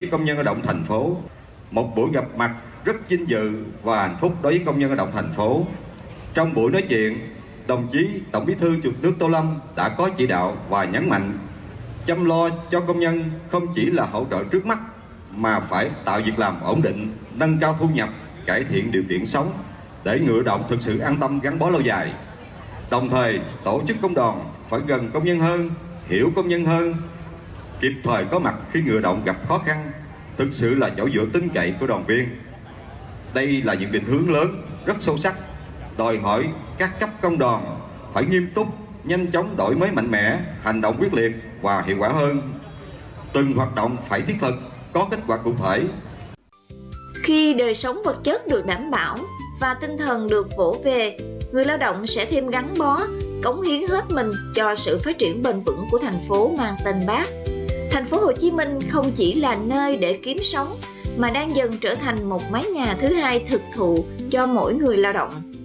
công nhân lao động thành phố. Một buổi gặp mặt rất vinh dự và hạnh phúc đối với công nhân lao động thành phố. Trong buổi nói chuyện, đồng chí Tổng Bí thư Chủ tịch nước Tô Lâm đã có chỉ đạo và nhấn mạnh chăm lo cho công nhân không chỉ là hỗ trợ trước mắt mà phải tạo việc làm ổn định, nâng cao thu nhập, cải thiện điều kiện sống để người lao động thực sự an tâm gắn bó lâu dài. Đồng thời, tổ chức công đoàn phải gần công nhân hơn, hiểu công nhân hơn, kịp thời có mặt khi người lao động gặp khó khăn, thực sự là chỗ dựa tin cậy của đoàn viên. Đây là những định hướng lớn, rất sâu sắc, đòi hỏi các cấp công đoàn phải nghiêm túc, nhanh chóng đổi mới mạnh mẽ, hành động quyết liệt và hiệu quả hơn. Từng hoạt động phải thiết thực, có kết quả cụ thể. Khi đời sống vật chất được đảm bảo và tinh thần được vỗ về, người lao động sẽ thêm gắn bó, cống hiến hết mình cho sự phát triển bền vững của thành phố mang tên Bác. Thành phố Hồ Chí Minh không chỉ là nơi để kiếm sống mà đang dần trở thành một mái nhà thứ hai thực thụ cho mỗi người lao động.